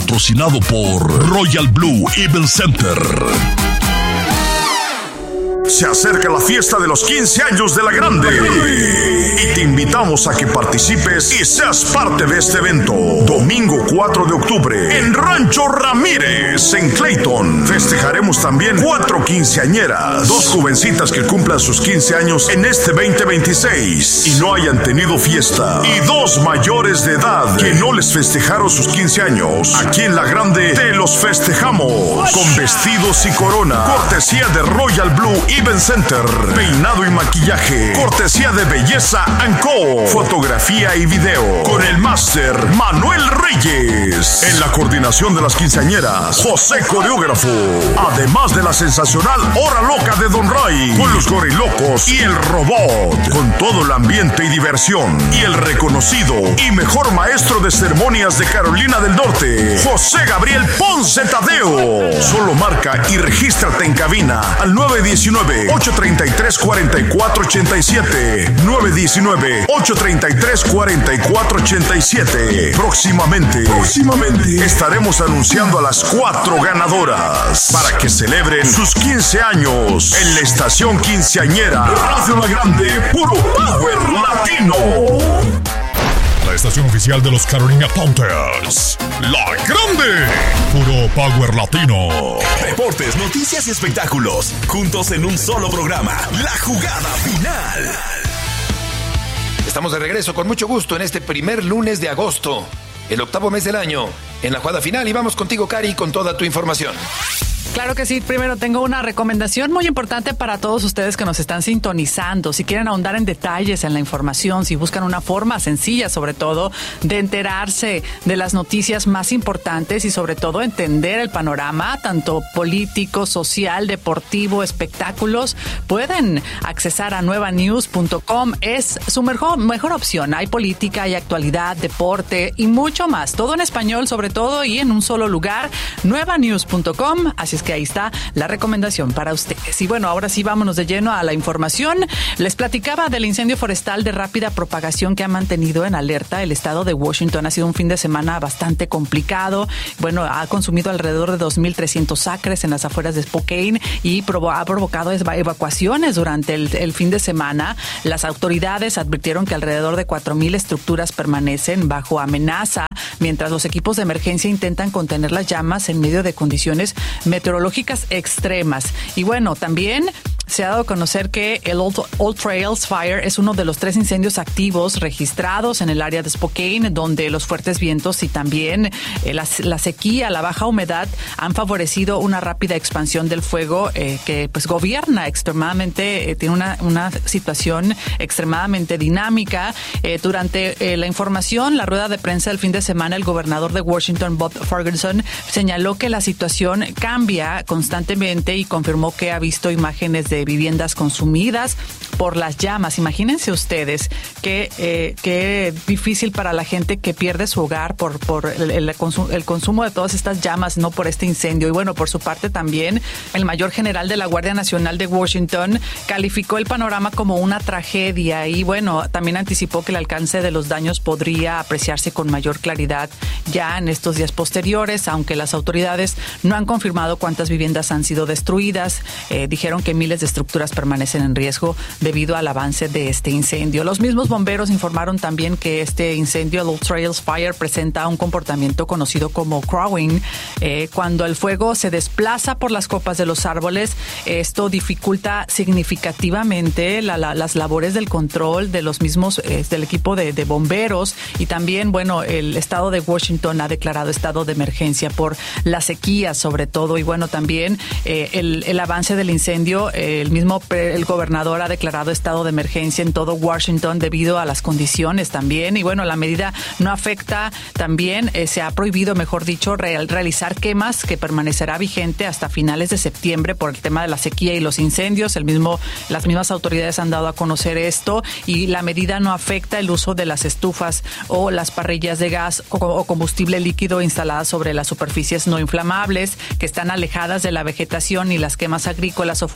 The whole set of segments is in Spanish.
patrocinado por Royal Blue Event Center. Se acerca la fiesta de los 15 años de La Grande y te invitamos a que participes y seas parte de este evento. Domingo 4 de octubre en Rancho Ramírez, en Clayton. Festejaremos también 4 quinceañeras, 2 jovencitas que cumplan sus 15 años en este 2026 y no hayan tenido fiesta, y 2 mayores de edad que no les festejaron sus 15 años. Aquí en La Grande te los festejamos con vestidos y corona, cortesía de Royal Blue Event Center. Peinado y maquillaje, cortesía de Belleza & Co. Fotografía y video con el máster Manuel Reyes. En la coordinación de las quinceañeras, José Coreógrafo. Además de la sensacional Hora Loca de Don Ray, con los Gorilocos y el Robot. Con todo el ambiente y diversión. Y el reconocido y mejor maestro de ceremonias de Carolina del Norte, José Gabriel Ponce Tadeo. Solo marca y regístrate en cabina al 919-833-4487. 919-833-4487. Próximamente estaremos anunciando a las 4 ganadoras para que celebren sus 15 años en la estación quinceañera Radio La Grande, puro power latino. La estación oficial de los Carolina Panthers, La Grande, puro power latino. Deportes, noticias y espectáculos, juntos en un solo programa. La Jugada Final. Estamos de regreso con mucho gusto en este primer lunes de agosto, el 8º mes del año, en La Jugada Final, y vamos contigo, Cari, con toda tu información. Claro que sí. Primero tengo una recomendación muy importante para todos ustedes que nos están sintonizando. Si quieren ahondar en detalles en la información, si buscan una forma sencilla, sobre todo, de enterarse de las noticias más importantes y sobre todo entender el panorama, tanto político, social, deportivo, espectáculos, pueden accesar a nuevanews.com. Es su mejor opción. Hay política, hay actualidad, deporte y mucho más. Todo en español, sobre todo, y en un solo lugar, nuevanews.com. Así es que ahí está la recomendación para ustedes. Y bueno, ahora sí, vámonos de lleno a la información. Les platicaba del incendio forestal de rápida propagación que ha mantenido en alerta el estado de Washington. Ha sido un fin de semana bastante complicado. Bueno, ha consumido alrededor de 2,300 acres en las afueras de Spokane y ha provocado evacuaciones durante el fin de semana. Las autoridades advirtieron que alrededor de 4,000 estructuras permanecen bajo amenaza, mientras los equipos de emergencia intentan contener las llamas en medio de condiciones meteorológicas extremas. Y bueno, también se ha dado a conocer que el Old Trails Fire es uno de los 3 incendios activos registrados en el área de Spokane, donde los fuertes vientos y también la sequía, la baja humedad han favorecido una rápida expansión del fuego que pues gobierna extremadamente, tiene una situación extremadamente dinámica. Durante la información, la rueda de prensa del fin de semana, el gobernador de Washington, Bob Ferguson, señaló que la situación cambia constantemente y confirmó que ha visto imágenes de viviendas consumidas por las llamas. Imagínense ustedes qué difícil para la gente que pierde su hogar por el consumo de todas estas llamas, no por este incendio. Y bueno, por su parte también el mayor general de la Guardia Nacional de Washington calificó el panorama como una tragedia y bueno, también anticipó que el alcance de los daños podría apreciarse con mayor claridad ya en estos días posteriores, aunque las autoridades no han confirmado cuántas viviendas han sido destruidas. Dijeron que miles de estructuras permanecen en riesgo debido al avance de este incendio. Los mismos bomberos informaron también que este incendio, el Old Trails Fire, presenta un comportamiento conocido como crowing. Cuando el fuego se desplaza por las copas de los árboles, esto dificulta significativamente las labores del control de los mismos, del equipo de bomberos. Y también, bueno, el estado de Washington ha declarado estado de emergencia por la sequía, sobre todo. Y bueno, también el avance del incendio, el gobernador ha declarado estado de emergencia en todo Washington debido a las condiciones también. Y bueno, la medida no afecta también, se ha prohibido, mejor dicho, realizar quemas, que permanecerá vigente hasta finales de septiembre por el tema de la sequía y los incendios. Las mismas autoridades han dado a conocer esto y la medida no afecta el uso de las estufas o las parrillas de gas o combustible líquido instaladas sobre las superficies no inflamables que están alejadas de la vegetación y las quemas agrícolas o forestales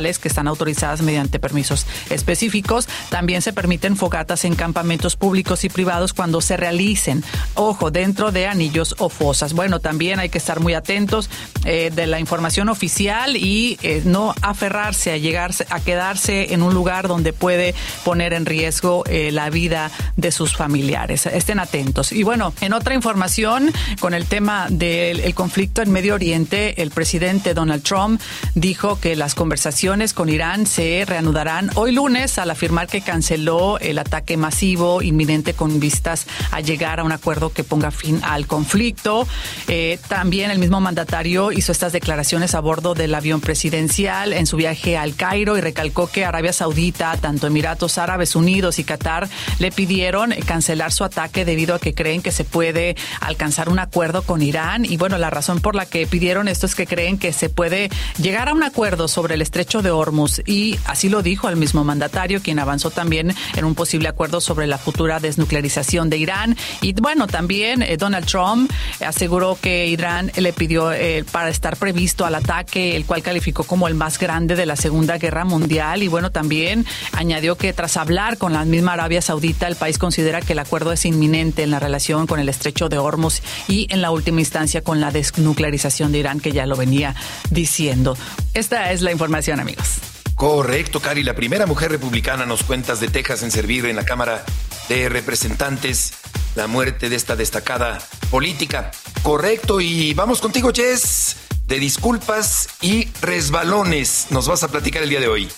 oficiales que están autorizadas mediante permisos específicos. También se permiten fogatas en campamentos públicos y privados cuando se realicen, ojo, dentro de anillos o fosas. Bueno, también hay que estar muy atentos de la información oficial y no aferrarse a quedarse en un lugar donde puede poner en riesgo la vida de sus familiares. Estén atentos. Y bueno, en otra información, con el tema del conflicto en Medio Oriente, el presidente Donald Trump dijo que las conversaciones con Irán se reanudarán hoy lunes al afirmar que canceló el ataque masivo inminente con vistas a llegar a un acuerdo que ponga fin al conflicto. También el mismo mandatario hizo estas declaraciones a bordo del avión presidencial en su viaje al Cairo y recalcó que Arabia Saudita, tanto Emiratos Árabes Unidos y Qatar le pidieron cancelar su ataque debido a que creen que se puede alcanzar un acuerdo con Irán. Y bueno, la razón por la que pidieron esto es que creen que se puede llegar a un acuerdo sobre el estrecho de Hormuz, y así lo dijo el mismo mandatario, quien avanzó también en un posible acuerdo sobre la futura desnuclearización de Irán. Y bueno, también Donald Trump aseguró que Irán le pidió para estar previsto al ataque, el cual calificó como el más grande de la Segunda Guerra Mundial. Y bueno, también añadió que tras hablar con la misma Arabia Saudita, el país considera que el acuerdo es inminente en la relación con el estrecho de Hormuz y en la última instancia con la desnuclearización de Irán, que ya lo venía diciendo. Esta es la información, amigos. Correcto, Cari. La primera mujer republicana, nos cuentas, de Texas en servir en la Cámara de Representantes. La muerte de esta destacada política. Correcto. Y vamos contigo, Jess, de disculpas y resbalones. Nos vas a platicar el día de hoy.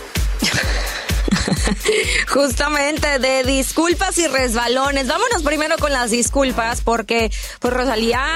Justamente de disculpas y resbalones. Vámonos primero con las disculpas, porque pues Rosalía,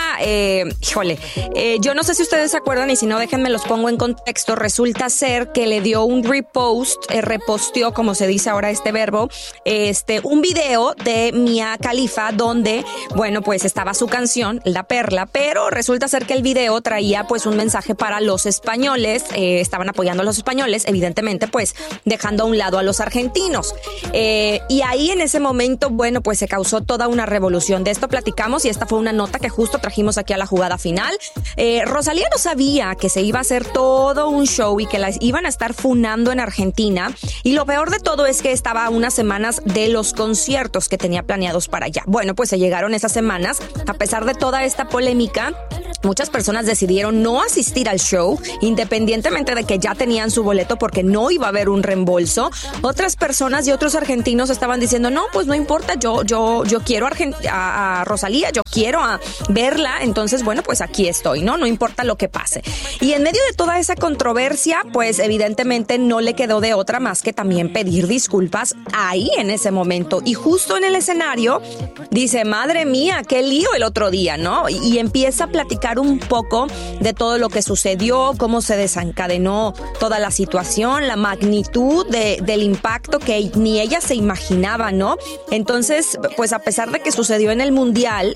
yo no sé si ustedes se acuerdan, y si no, déjenme los pongo en contexto. Resulta ser que le dio un reposteó, como se dice ahora este verbo, un video de Mia Khalifa donde, bueno, pues estaba su canción, La Perla, pero resulta ser que el video traía pues un mensaje para los españoles, estaban apoyando a los españoles, evidentemente pues dejando a un lado a los argentinos. Y ahí en ese momento, bueno, pues se causó toda una revolución. De esto platicamos y esta fue una nota que justo trajimos aquí a la jugada final. Rosalía no sabía que se iba a hacer todo un show y que la iban a estar funando en Argentina, y lo peor de todo es que estaba a unas semanas de los conciertos que tenía planeados para allá. Bueno, pues se llegaron esas semanas. A pesar de toda esta polémica, muchas personas decidieron no asistir al show, independientemente de que ya tenían su boleto, porque no iba a haber un reembolso. Otras personas y otros argentinos estaban diciendo, no, pues no importa, yo quiero a Rosalía, yo quiero verla, entonces bueno, pues aquí estoy, no importa lo que pase. Y en medio de toda esa controversia, pues evidentemente no le quedó de otra más que también pedir disculpas ahí en ese momento. Y justo en el escenario dice, madre mía, qué lío el otro día, ¿no? Y empieza a platicar un poco de todo lo que sucedió, cómo se desencadenó toda la situación, la magnitud del impacto que ni ella se imaginaba, ¿no? Entonces, pues a pesar de que sucedió en el Mundial,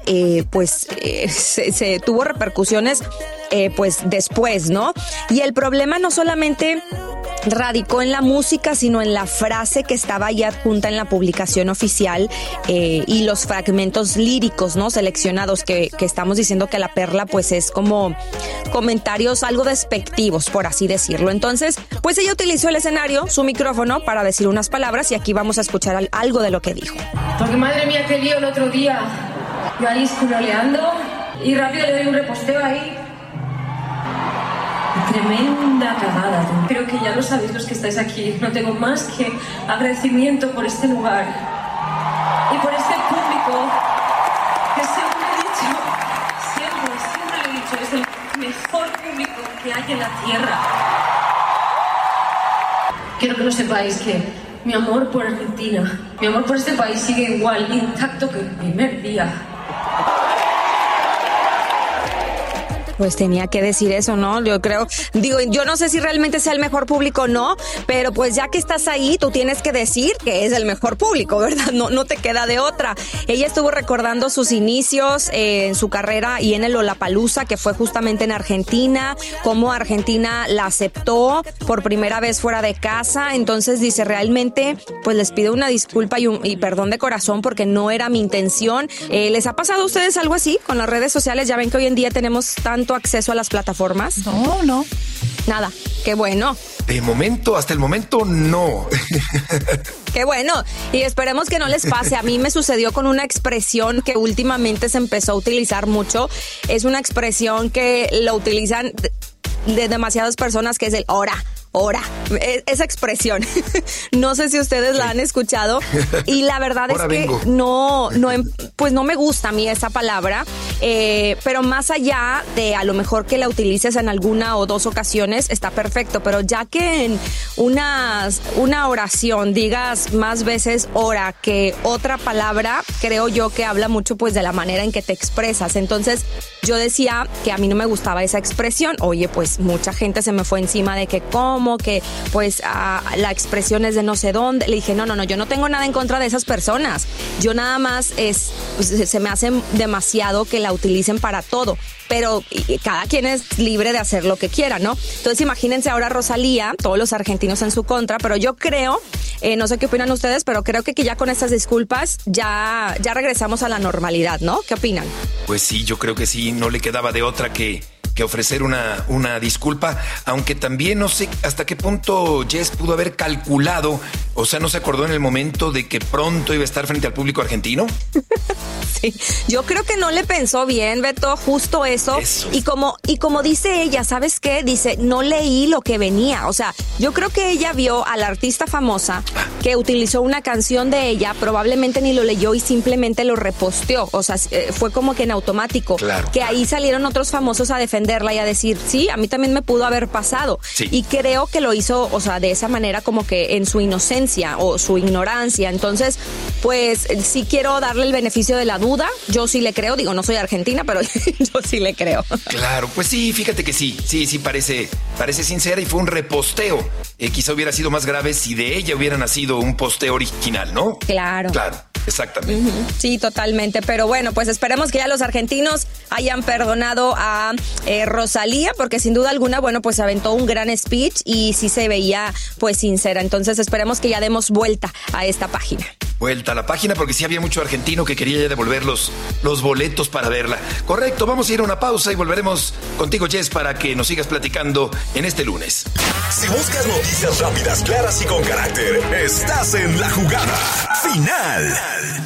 se tuvo repercusiones pues después, ¿no? Y el problema no solamente radicó en la música, sino en la frase que estaba ahí adjunta en la publicación oficial, y los fragmentos líricos, ¿no? Seleccionados que estamos diciendo que La Perla pues es como comentarios algo despectivos, por así decirlo. Entonces, pues ella utilizó el escenario, su micrófono, para decir unas palabras, y aquí vamos a escuchar algo de lo que dijo. Porque madre mía, qué lío el otro día. Yo ahí scrolleando y rápido le doy un reposteo ahí. Tremenda cagada, tú. Creo que ya lo sabéis los que estáis aquí. No tengo más que agradecimiento por este lugar y por este público que siempre he dicho, siempre lo he dicho, es el mejor público que hay en la tierra. Quiero que lo sepáis que mi amor por Argentina, mi amor por este país sigue igual, intacto que el primer día. Pues tenía que decir eso, ¿no? Yo no sé si realmente sea el mejor público o no, pero pues ya que estás ahí, tú tienes que decir que es el mejor público, ¿verdad? No te queda de otra. Ella estuvo recordando sus inicios en su carrera y en el Lollapalooza, que fue justamente en Argentina, cómo Argentina la aceptó por primera vez fuera de casa. Entonces dice, realmente, pues les pido una disculpa y perdón de corazón, porque no era mi intención. ¿Les ha pasado a ustedes algo así con las redes sociales? Ya ven que hoy en día tenemos tanto acceso a las plataformas. No. Nada. Qué bueno. De momento, hasta el momento, no. Qué bueno. Y esperemos que no les pase. A mí me sucedió con una expresión que últimamente se empezó a utilizar mucho. Es una expresión que lo utilizan de demasiadas personas, que es el ora. Esa expresión. No sé si ustedes la han escuchado. Y la verdad es que pues no me gusta a mí esa palabra. Pero más allá de a lo mejor que la utilices en alguna o dos ocasiones, está perfecto. Pero ya que en una oración digas más veces ora que otra palabra, creo yo que habla mucho pues de la manera en que te expresas. Entonces yo decía que a mí no me gustaba esa expresión. Oye, pues mucha gente se me fue encima de que cómo, que pues la expresión es de no sé dónde. Le dije, no, yo no tengo nada en contra de esas personas. Yo nada más pues, se me hace demasiado que la utilicen para todo. Pero cada quien es libre de hacer lo que quiera, ¿no? Entonces imagínense ahora Rosalía, todos los argentinos en su contra, pero yo creo, no sé qué opinan ustedes, pero creo que ya con estas disculpas ya regresamos a la normalidad, ¿no? ¿Qué opinan? Pues sí, yo creo que sí, no le quedaba de otra que ofrecer una disculpa, aunque también no sé hasta qué punto Jess pudo haber calculado, o sea, no se acordó en el momento de que pronto iba a estar frente al público argentino. Sí, yo creo que no le pensó bien, Beto, justo eso. Y como dice ella, ¿sabes qué? Dice, no leí lo que venía. O sea, yo creo que ella vio a la artista famosa que utilizó una canción de ella, probablemente ni lo leyó y simplemente lo reposteó. O sea, fue como que en automático. Claro. Que ahí salieron otros famosos a defenderla y a decir, sí, a mí también me pudo haber pasado. Sí. Y creo que lo hizo, o sea, de esa manera como que en su inocencia o su ignorancia. Entonces, pues sí quiero darle el beneficio de la duda. Yo sí le creo, digo, no soy argentina, pero yo sí le creo. Claro, pues sí, fíjate que sí parece sincera y fue un reposteo. Quizá hubiera sido más grave si de ella hubiera nacido un posteo original, ¿no? Claro. Exactamente. Sí, totalmente. Pero bueno, pues esperemos que ya los argentinos hayan perdonado a Rosalía, porque sin duda alguna, bueno, pues aventó un gran speech y sí se veía pues sincera. Entonces esperemos que ya demos vuelta a esta página. Vuelta a la página, porque sí había mucho argentino que quería ya devolver los boletos para verla. Correcto, vamos a ir a una pausa y volveremos contigo, Jess, para que nos sigas platicando en este lunes. Si buscas noticias rápidas, claras y con carácter, estás en La Jugada Final.